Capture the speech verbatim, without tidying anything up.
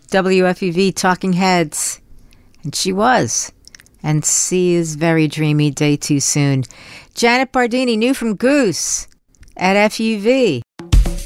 W F U V Talking Heads. And she was. And C is very dreamy, Day Too Soon. Janet Bardini, new from Goose at F U V.